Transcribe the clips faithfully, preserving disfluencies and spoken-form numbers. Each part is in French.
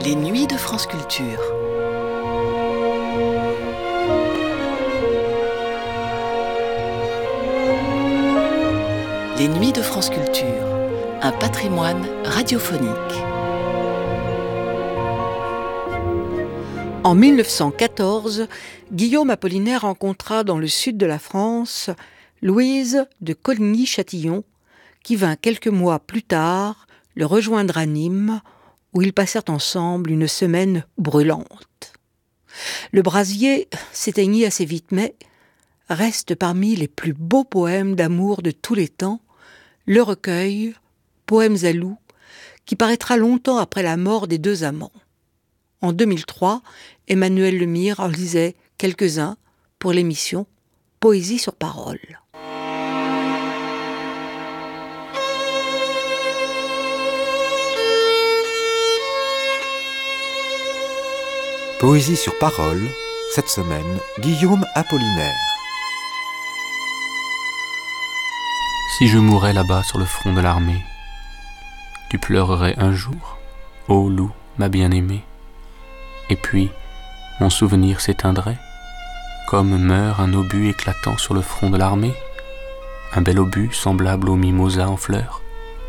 Les nuits de France Culture. Les nuits de France Culture, un patrimoine radiophonique. En mille neuf cent quatorze, Guillaume Apollinaire rencontra dans le sud de la France Louise de Coligny-Châtillon, qui vint quelques mois plus tard le rejoindre à Nîmes, où ils passèrent ensemble une semaine brûlante. Le brasier s'éteignit assez vite, mais reste parmi les plus beaux poèmes d'amour de tous les temps, le recueil « Poèmes à loup » qui paraîtra longtemps après la mort des deux amants. En deux mille trois, Emmanuel Lemire en lisait quelques-uns pour l'émission Poésie sur parole. Poésie sur parole, cette semaine, Guillaume Apollinaire. Si je mourais là-bas sur le front de l'armée, tu pleurerais un jour, ô loup, ma bien-aimée. Et puis, mon souvenir s'éteindrait, comme meurt un obus éclatant sur le front de l'armée, un bel obus semblable au mimosa en fleurs.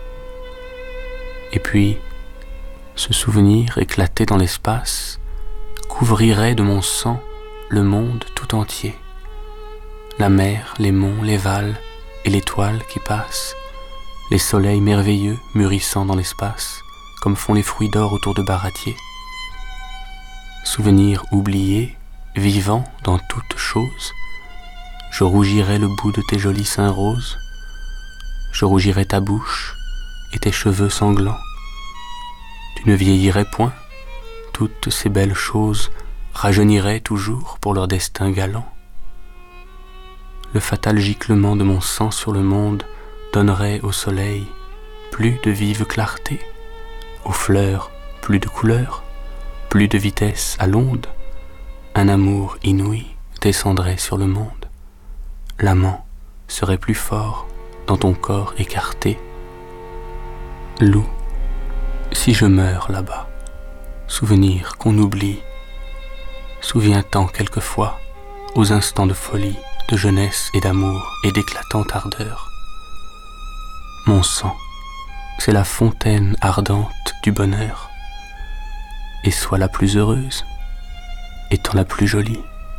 Et puis, ce souvenir éclaté dans l'espace couvrirait de mon sang le monde tout entier, la mer, les monts, les vals et l'étoile qui passe, les soleils merveilleux mûrissant dans l'espace, comme font les fruits d'or autour de Baratier. Souvenir oublié, vivant dans toute chose, je rougirais le bout de tes jolis seins roses, je rougirais ta bouche et tes cheveux sanglants. Tu ne vieillirais point, toutes ces belles choses rajeuniraient toujours pour leur destin galant. Le fatal giclement de mon sang sur le monde donnerait au soleil plus de vive clarté, aux fleurs plus de couleurs, plus de vitesse à l'onde. Un amour inouï descendrait sur le monde. L'amant serait plus fort dans ton corps écarté. Loup, si je meurs là-bas, souvenir qu'on oublie, souviens-t'en quelquefois aux instants de folie, de jeunesse et d'amour et d'éclatante ardeur. Mon sang, c'est la fontaine ardente du bonheur, et sois la plus heureuse, étant la plus jolie.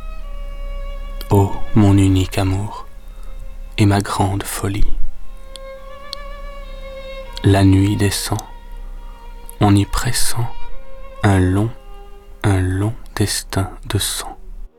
Ô mon unique amour, et ma grande folie. La nuit descend, on y pressent un long, un long destin de sang.